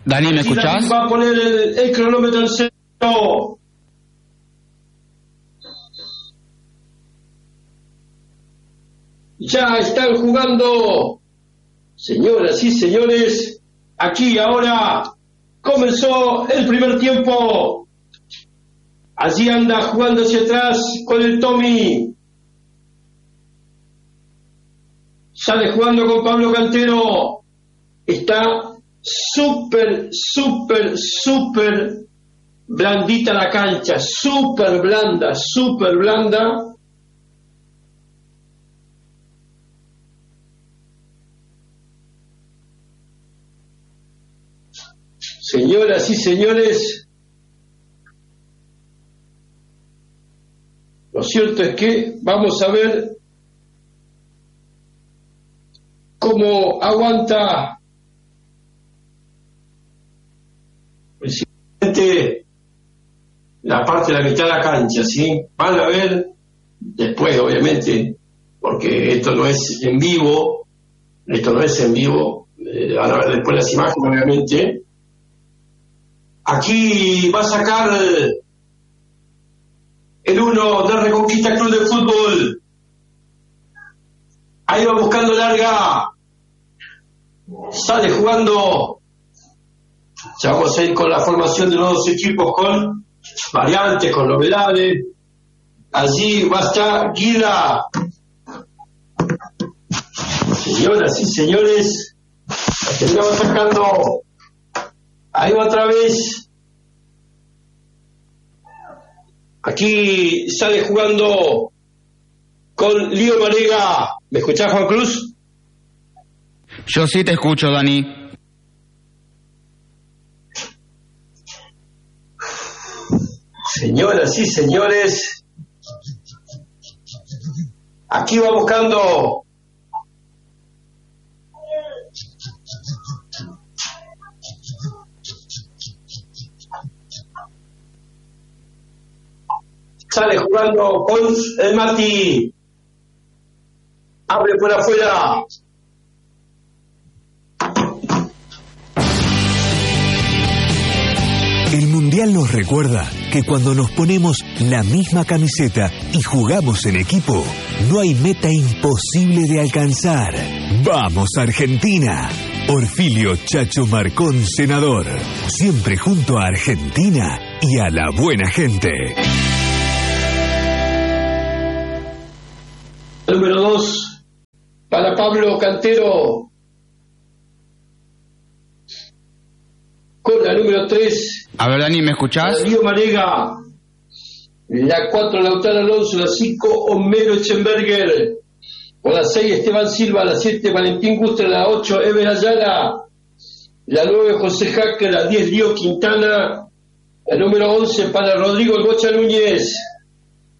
Dani, ¿me escuchás? Va a poner el cronómetro en cero. Ya están jugando, señoras y señores. Aquí ahora comenzó el primer tiempo. Allí anda jugando hacia atrás con el Tommy. Sale jugando con Pablo Cantero. Está súper blandita la cancha. Súper blanda. Señoras y señores, lo cierto es que vamos a ver cómo aguanta precisamente la parte de la mitad de la cancha, ¿sí? Van a ver después, obviamente, porque esto no es en vivo, van a ver después las imágenes, obviamente. Aquí va a sacar el 1 de Reconquista Club de Fútbol. Ahí va buscando larga. Sale jugando. Ya vamos a ir con la formación de los dos equipos, con variantes, con novedades. Allí va a estar Guida. Señoras y señores, la terminamos sacando. Ahí va otra vez. Aquí sale jugando con Lío Marega. ¿Me escuchás, Juan Cruz? Yo sí te escucho, Dani. Señoras y señores, aquí va buscando sale jugando con el Mati. Abre por afuera. El Mundial nos recuerda que cuando nos ponemos la misma camiseta y jugamos en equipo, no hay meta imposible de alcanzar. ¡Vamos, Argentina! Orfilio Chacho Marcón, senador. Siempre junto a Argentina y a la buena gente. Número 2 para Pablo Cantero. Con la número 3. A ver, Dani, ¿me escuchás? Lío Marega. La 4, Lautaro Alonso. La 5, Homero Echenberger. Con la 6, Esteban Silva. La 7, Valentín Gustra. La 8, Ever Ayala. La 9, José Jaque. La 10, Lío Quintana. La número 11 para Rodrigo El Bocha Núñez.